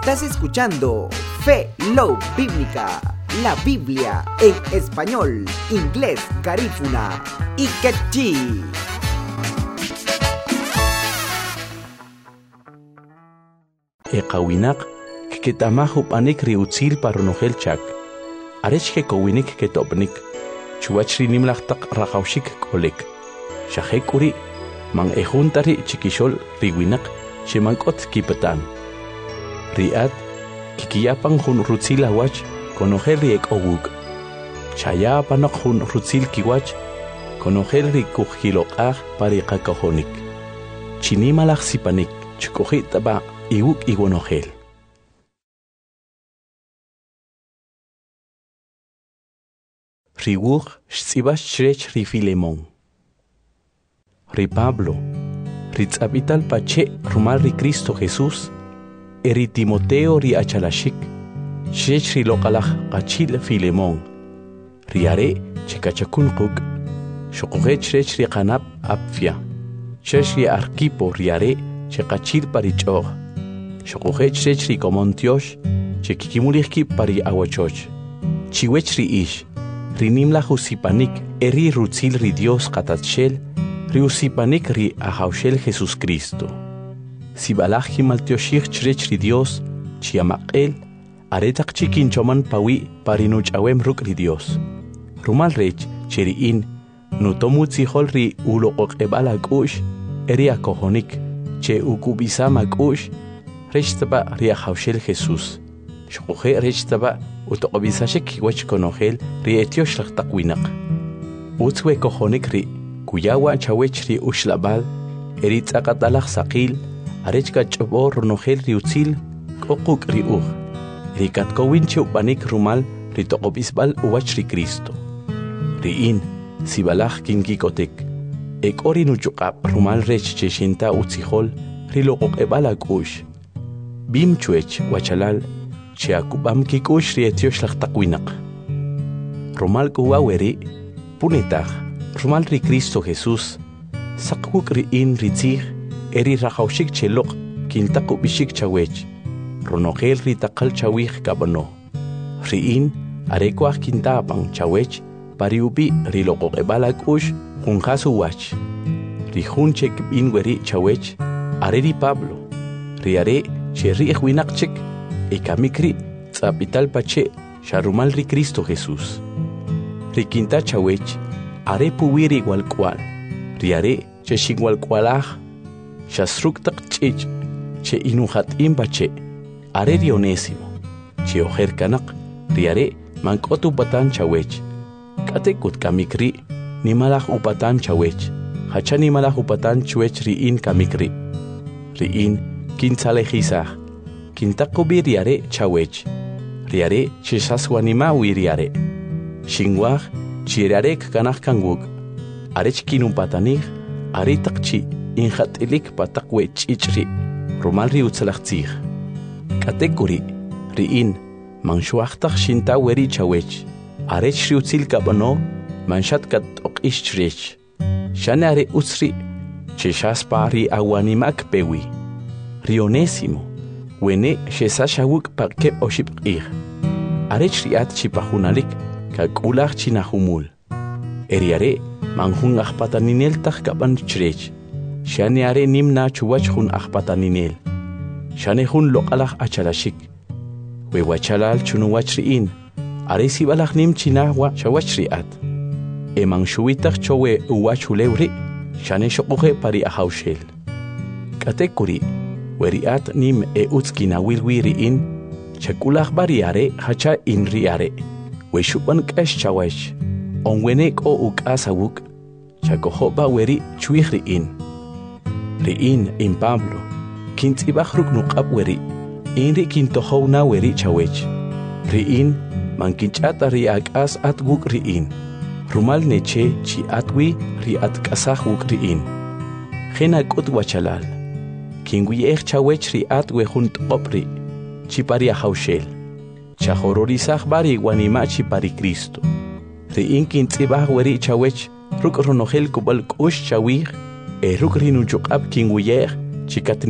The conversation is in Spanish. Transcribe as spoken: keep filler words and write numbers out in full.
Estás escuchando Fe Love Bíblica, la Biblia en español, inglés, garífuna y quechí. Eqawinak kikitamahu panik riutzil paronogel chak. Arech ke kowinik ke topnik. Chuachri nimlachtak rakaushik kolek. Shahekuri mang ejuntari chikishol riwinak shemankot kipatan. Riat kikiyapang hun rutzil awach konogel riek owuk. Chaya panok hun rutzil kiwach konogel rikukilokah parikakahonik. Chinimalak sipanik chukojit taba iwuk igonogel. Riwuk shtsibash shrech ri Filemón. Ri Pablo, ri tzapital pache rumal ri Cristo Jesús, eri Timoteo ri achalashik, shrech ri lokalach kachil Filemón. Ri are chekachakun kuk, shokogech shrech ri kanap apfia, shrech ri Arquipo ri are chekachil parichog, shokogech shrech ri Komontiosh, chekikimulihki pari awachoch, chiwech ri ish, rinimla husipanik eri rutzil ri Dios katatshel, ri usipanik ri ahaushel Jesus Cristo. Sibalach himaltioshich chrech ri Dios, chiamakel, aretak chikin choman pawi parinuch awem ruk ri Dios. Rumal rech cheriin, nutomutzihol ri ulokok ebalak ush, eri akohonik, che ukubisamak ush, rechtaba ri ahaushel Jesus. Shokoje rechtaba utokobisashek wech konogel ri etiosh lachtakwinak. Utzwe kohonik ri kuyawa chawech ri ushlabal erit akatalach sakil arechka chobo ronogel ri utzil kokuk ri uj. Ri katkowin chupanik rumal ri tokobisbal uwach ri Cristo. Ri in sibalach kinkikotek. Ek ori nuchukap rumal rech cheshinta utzihol ri lokok ebalak ush. Bim chuech wachalal Chiakubam kikush rietiosh lachtakwinak. Rumal kuwaweri, punetach, rumal ri Cristo Jesús, sakwuk ri in ritzig, eri rachaushik chelok, kintakubishik chawech, ronogel ri takal chawich kabano. Ri in, arekwach kintapang chawech, pariubi ri lokok ebalak ush, junjasu wach. Ri junchek binweri chawech, areri Pablo, ri are, cherri echwinakchek, Ekamikri tzapital pache sharumal ri Cristo Jesús. Rikinta chawech are puwiri igual cual. Riare che shigual cualaj. Shasruktak chich che inuhat imbache. Are rionésimo. Che ojer kanak. Riare mankotu upatan chawech. Katekut kamikri ni malaj upatan chawech. Hacha ni malaj upatan chuech riin kamikri. Riin kintzalejizaj. Kintakubi riare chawech. Riare chesaswanimawi riare. Shingwaj chiriarek kanaj kangwuk. Arech kinumpatanij aritakchi injatilik patakwe chichri. Rumal ri utzalachtzij. Katekuri riin manshuachtak shintaweri chawech. Arech ri utzil kabano manshat katok ishrech. Shanare utzri cheshaspa ri awanimak pewi. Rionésimo. Wene shesashawuk pakep oshipqih. Arech riat chipahunalik kakulach chinahumul. Eriare manjun achpataninel tak kapan chrech. Shaneare nimna chuwach hun achpataninel. Shanehun lokalach achalashik. Wewachalal chunuwach riin. Are sibalach nim chinahwa chawach riat. Emang shuitach chowe uwach ulewri. Shane shokoje pari ahaushel. Katekuri. Weriat nim e utzkina wilwiri in, chakulach bariare hacha in riare. Weshupan kash chawech, onwenek o uk asawuk, chakohoba weri chuihri in. Riin in Pablo, kintibach ruknukap weri, inri kintohona weri chawech. Riin, mankinchata riak as at wuk riin. Rumal neche chi atwi riat kasach wuk riin. Genak ut wachalal. Kingwi ech chawech ri atwe junt opri, chipari ahaushel. Chahororizach bari wanima chipari Cristo. Ri inkin tzibah weri chawech, ruk ronogel kubal kush chawich, e ruk rinuchuk ab kingwi ech, chikat